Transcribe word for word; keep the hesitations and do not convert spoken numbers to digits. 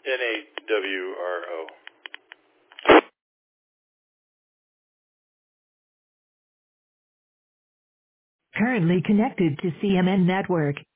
N A W R O. Currently connected to C M N network.